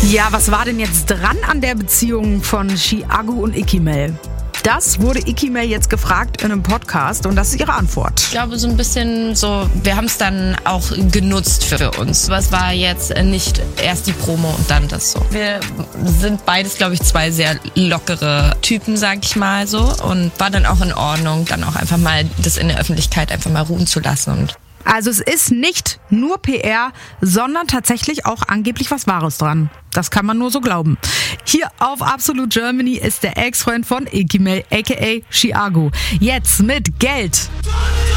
Ja, was war denn jetzt dran an der Beziehung von Chiago und Ikimel? Das wurde Ikimel jetzt gefragt in einem Podcast und das ist ihre Antwort. Ich glaube, so ein bisschen so, wir haben es dann auch genutzt für uns. Was war jetzt nicht erst die Promo und dann das so. Wir sind beides, glaube ich, zwei sehr lockere Typen, sag ich mal so. Und war dann auch in Ordnung, dann auch einfach mal das in der Öffentlichkeit einfach mal ruhen zu lassen. Und Also es ist nicht nur PR, sondern tatsächlich auch angeblich was Wahres dran. Das kann man nur so glauben. Hier auf Absolute Germany ist der Ex-Freund von Ikimel, aka Chiago. Jetzt mit Geld.